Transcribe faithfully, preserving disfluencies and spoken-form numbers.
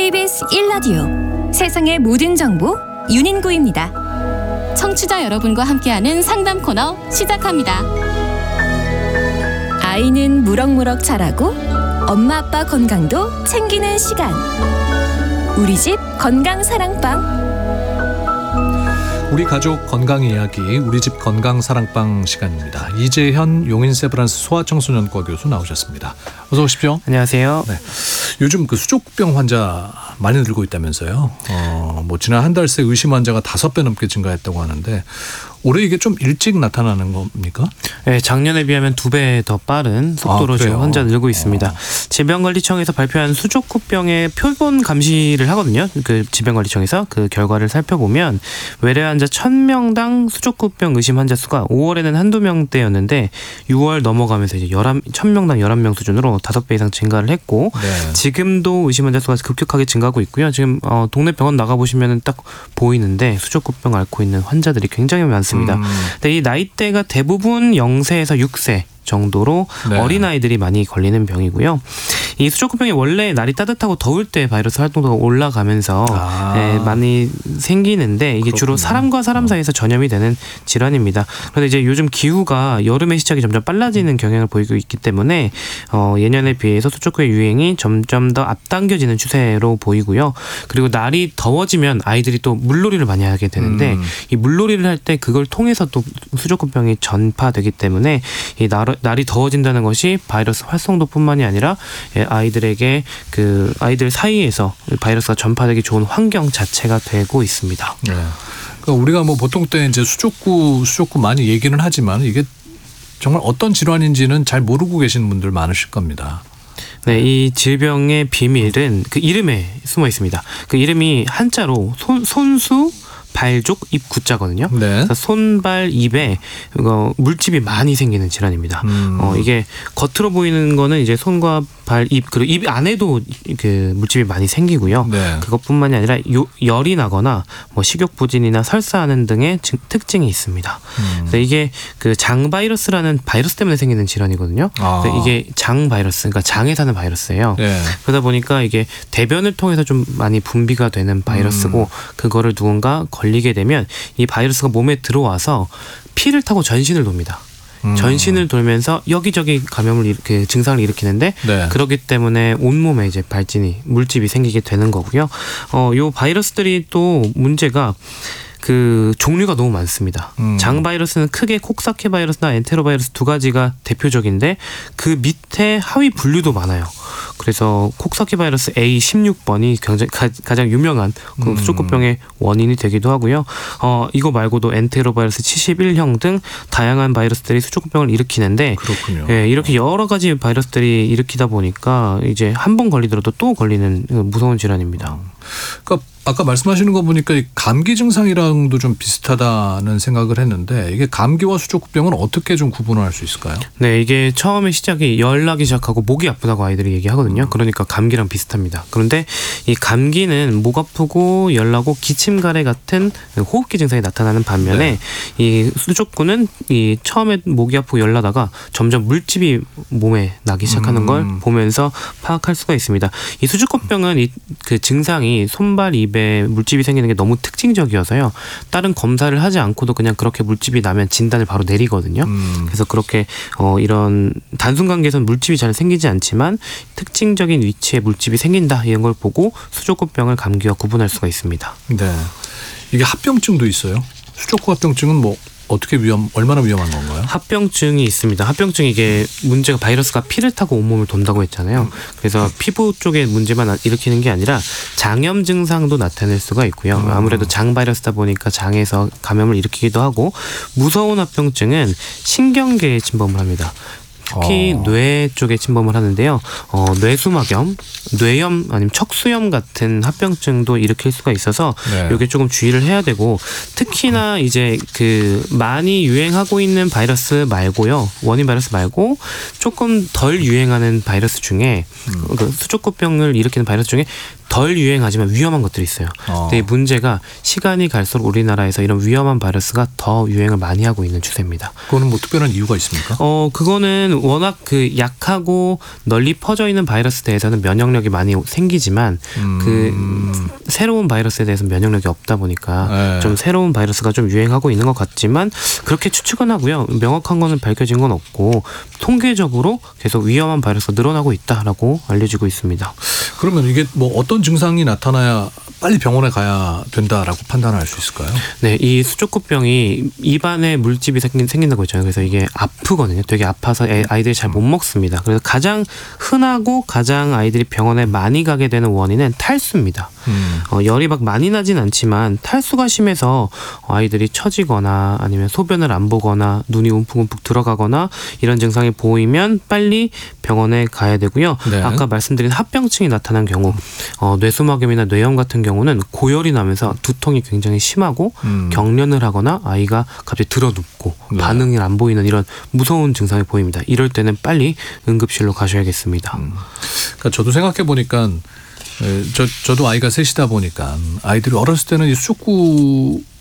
케이비에스 일 라디오 세상의 모든 정보 윤인구입니다. 청취자 여러분과 함께하는 상담 코너 시작합니다. 아이는 무럭무럭 자라고 엄마 아빠 건강도 챙기는 시간. 우리 집 건강사랑방. 우리 가족 건강 이야기, 우리 집 건강사랑방 시간입니다. 이재현 용인세브란스 소아청소년과 교수 나오셨습니다. 어서 오십시오. 안녕하세요. 네. 요즘 그 수족병 환자 많이 늘고 있다면서요. 어, 뭐 지난 한 달 새 의심 환자가 다섯 배 넘게 증가했다고 하는데 올해 이게 좀 일찍 나타나는 겁니까? 네, 작년에 비하면 두 배 더 빠른 속도로 아, 지금 환자 늘고 있습니다. 어. 질병관리청에서 발표한 수족구병의 표본 감시를 하거든요. 그 질병관리청에서 그 결과를 살펴보면 외래 환자 천 명당 수족구병 의심 환자 수가 오월에는 한두 명대였는데 유월 넘어가면서 이제 천 명당 열한 명 수준으로 다섯 배 이상 증가를 했고 네. 지금도 의심 환자 수가 급격하게 증가하고 있고요. 지금 어, 동네 병원 나가보시면 딱 보이는데 수족구병 앓고 있는 환자들이 굉장히 많습니다. 음. 근데 이 나이대가 대부분 영 세에서 육 세 정도로 네. 어린아이들이 많이 걸리는 병이고요. 이 수족구병이 원래 날이 따뜻하고 더울 때 바이러스 활동도가 올라가면서 아. 네, 많이 생기는데 이게 그렇군요. 주로 사람과 사람 사이에서 전염이 되는 질환입니다. 그런데 이제 요즘 기후가 여름의 시작이 점점 빨라지는 경향을 보이고 있기 때문에 어, 예년에 비해서 수족구의 유행이 점점 더 앞당겨지는 추세로 보이고요. 그리고 날이 더워지면 아이들이 또 물놀이를 많이 하게 되는데 음. 이 물놀이를 할 때 그걸 통해서 또 수족구병이 전파되기 때문에 이 날 날이 더워진다는 것이 바이러스 활성도뿐만이 아니라 아이들에게 그 아이들 사이에서 바이러스가 전파되기 좋은 환경 자체가 되고 있습니다. 네. 그러니까 우리가 뭐 보통 때 이제 수족구 수족구 많이 얘기는 하지만 이게 정말 어떤 질환인지는 잘 모르고 계시는 분들 많으실 겁니다. 네, 이 질병의 비밀은 그 이름에 숨어 있습니다. 그 이름이 한자로 손, 손수 발족, 입, 구자거든요. 네. 그래서 손, 발, 입에 이거 물집이 많이 생기는 질환입니다. 음. 어, 이게 겉으로 보이는 거는 이제 손과 발, 입, 그리고 입 안에도 그 물집이 많이 생기고요. 네. 그것뿐만이 아니라 요, 열이 나거나 뭐 식욕부진이나 설사하는 등의 증, 특징이 있습니다. 음. 그래서 이게 그 장 바이러스라는 바이러스 때문에 생기는 질환이거든요. 아. 이게 장 바이러스, 그러니까 장에 사는 바이러스예요. 네. 그러다 보니까 이게 대변을 통해서 좀 많이 분비가 되는 바이러스고 음. 그거를 누군가 걸리게 되면 이 바이러스가 몸에 들어와서 피를 타고 전신을 돕니다. 음. 전신을 돌면서 여기저기 감염을 이렇게 증상을 일으키는데 네. 그렇기 때문에 온몸에 이제 발진이 물집이 생기게 되는 거고요. 어, 요 바이러스들이 또 문제가 그 종류가 너무 많습니다. 음. 장 바이러스는 크게 콕사케 바이러스나 엔테로 바이러스 두 가지가 대표적인데 그 밑에 하위 분류도 많아요. 그래서 콕사케 바이러스 에이 십육 번이 굉장히 가, 가장 유명한 그 수족구병의 원인이 되기도 하고요. 어, 이거 말고도 엔테로 바이러스 칠십일 형 등 다양한 바이러스들이 수족구병을 일으키는데 그렇군요. 예, 이렇게 여러 가지 바이러스들이 일으키다 보니까 이제 한 번 걸리더라도 또 걸리는 무서운 질환입니다. 그러니까 아까 말씀하시는 거 보니까 감기 증상이랑도 좀 비슷하다는 생각을 했는데 이게 감기와 수족구병은 어떻게 좀 구분할 수 있을까요? 네, 이게 처음에 시작이 열 나기 시작하고 목이 아프다고 아이들이 얘기하거든요. 그러니까 감기랑 비슷합니다. 그런데 이 감기는 목 아프고 열 나고 기침 가래 같은 호흡기 증상이 나타나는 반면에 네. 이 수족구는 이 처음에 목이 아프고 열 나다가 점점 물집이 몸에 나기 시작하는 음. 걸 보면서 파악할 수가 있습니다. 이 수족구병은 이 그 증상이 손발, 입에 물집이 생기는 게 너무 특징적이어서요. 다른 검사를 하지 않고도 그냥 그렇게 물집이 나면 진단을 바로 내리거든요. 음. 그래서 그렇게 어, 이런 단순 관계에서는 물집이 잘 생기지 않지만 특징적인 위치에 물집이 생긴다 이런 걸 보고 수족구병을 감기와 구분할 수가 있습니다. 네, 이게 합병증도 있어요. 수족구 합병증은 뭐 어떻게 위험, 얼마나 위험한 건가요? 합병증이 있습니다. 합병증이 이게 문제가 바이러스가 피를 타고 온몸을 돈다고 했잖아요. 그래서 피부 쪽에 문제만 일으키는 게 아니라 장염 증상도 나타낼 수가 있고요. 아무래도 장 바이러스다 보니까 장에서 감염을 일으키기도 하고 무서운 합병증은 신경계에 침범을 합니다. 특히 어. 뇌 쪽에 침범을 하는데요. 어, 뇌수막염, 뇌염 아니면 척수염 같은 합병증도 일으킬 수가 있어서 네. 이게 조금 주의를 해야 되고 특히나 이제 그 많이 유행하고 있는 바이러스 말고요. 원인 바이러스 말고 조금 덜 유행하는 바이러스 중에 음. 그 수족구병을 일으키는 바이러스 중에 덜 유행하지만 위험한 것들이 있어요. 어. 근데 이 문제가 시간이 갈수록 우리나라에서 이런 위험한 바이러스가 더 유행을 많이 하고 있는 추세입니다. 그거는 뭐 특별한 이유가 있습니까? 어, 그거는 워낙 그 약하고 널리 퍼져 있는 바이러스에 대해서는 면역력이 많이 생기지만 음. 그 새로운 바이러스에 대해서 면역력이 없다 보니까 네. 좀 새로운 바이러스가 좀 유행하고 있는 것 같지만 그렇게 추측은 하고요. 명확한 거는 밝혀진 건 없고 통계적으로 계속 위험한 바이러스가 늘어나고 있다라고 알려지고 있습니다. 그러면 이게 뭐 어떤 증상이 나타나야 빨리 병원에 가야 된다라고 판단할 수 있을까요? 네, 이 수족구병이 입안에 물집이 생긴, 생긴다고 했잖아요. 그래서 이게 아프거든요. 되게 아파서 애, 아이들이 잘 못 먹습니다. 그래서 가장 흔하고 가장 아이들이 병원에 많이 가게 되는 원인은 탈수입니다. 음. 어, 열이 막 많이 나진 않지만 탈수가 심해서 아이들이 처지거나 아니면 소변을 안 보거나 눈이 움푹움푹 들어가거나 이런 증상이 보이면 빨리 병원에 가야 되고요. 네. 아까 말씀드린 합병증이 나타난 경우 어, 뇌수막염이나 뇌염 같은 경우는 고열이 나면서 두통이 굉장히 심하고 음. 경련을 하거나 아이가 갑자기 들어눕고 네. 반응이 안 보이는 이런 무서운 증상이 보입니다. 이럴 때는 빨리 응급실로 가셔야겠습니다. 음. 그러니까 저도 생각해 보니까 저 저도 아이가 셋이다 보니까 아이들이 어렸을 때는 이 수족구